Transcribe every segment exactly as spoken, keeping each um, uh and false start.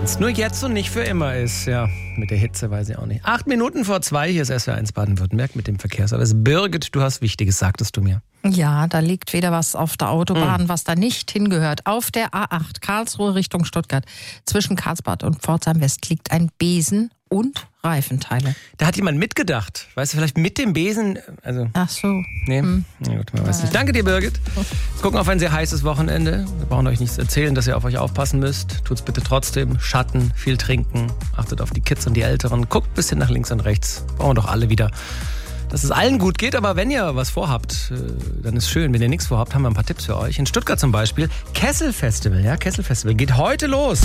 es nur jetzt und nicht für immer ist. Ja, mit der Hitze weiß ich auch nicht. Acht Minuten vor zwei, hier ist S W R eins Baden-Württemberg mit dem Verkehrsservice. Birgit, du hast Wichtiges, sagtest du mir. Ja, da liegt wieder was auf der Autobahn, mhm. was da nicht hingehört. Auf der A acht, Karlsruhe Richtung Stuttgart, zwischen Karlsbad und Pforzheim West liegt ein Besen und Reifenteile. Da hat jemand mitgedacht. Weißt du, vielleicht mit dem Besen. Also, Ach so. Nee, hm. Na gut, man weiß nicht. Danke dir, Birgit. Wir gucken auf ein sehr heißes Wochenende. Wir brauchen euch nichts erzählen, dass ihr auf euch aufpassen müsst. Tut's bitte trotzdem. Schatten, viel trinken. Achtet auf die Kids und die Älteren. Guckt ein bisschen nach links und rechts. Brauchen wir doch alle wieder. Dass es allen gut geht, aber wenn ihr was vorhabt, dann ist schön. Wenn ihr nichts vorhabt, haben wir ein paar Tipps für euch. In Stuttgart zum Beispiel, Kessel Festival, ja, Kessel Festival geht heute los.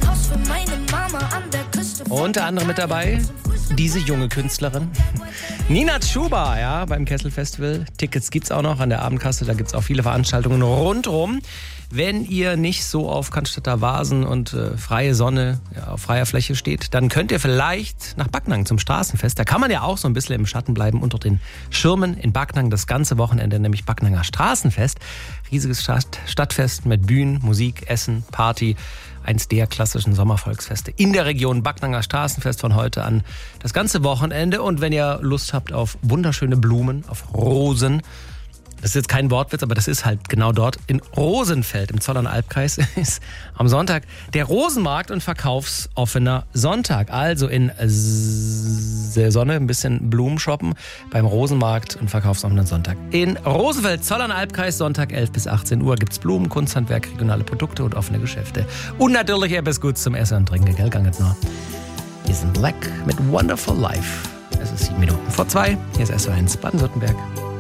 Unter anderem mit dabei diese junge Künstlerin, Nina Chuba, ja, beim Kessel Festival. Tickets gibt's auch noch an der Abendkasse, da gibt's auch viele Veranstaltungen rundrum. Wenn ihr nicht so auf Cannstatter Vasen und äh, freie Sonne, ja, auf freier Fläche steht, dann könnt ihr vielleicht nach Backnang zum Straßenfest. Da kann man ja auch so ein bisschen im Schatten bleiben unter den Schirmen in Backnang das ganze Wochenende, nämlich Backnanger Straßenfest. Riesiges Stadt- Stadtfest mit Bühnen, Musik, Essen, Party. Eins der klassischen Sommervolksfeste in der Region. Backnanger Straßenfest von heute an das ganze Wochenende. Und wenn ihr Lust habt auf wunderschöne Blumen, auf Rosen, das ist jetzt kein Wortwitz, aber das ist halt genau dort in Rosenfeld im Zollern-Albkreis ist am Sonntag der Rosenmarkt und verkaufsoffener Sonntag. Also in der Sonne ein bisschen Blumen shoppen beim Rosenmarkt und verkaufsoffenen Sonntag. In Rosenfeld, Zollern-Albkreis, Sonntag elf bis achtzehn Uhr gibt's Blumen, Kunsthandwerk, regionale Produkte und offene Geschäfte. Und natürlich etwas Gutes zum Essen und Trinken, gell, ganget noch. Wir sind Black mit Wonderful Life. Es ist sieben Minuten vor zwei. Hier ist S W R eins Baden-Württemberg.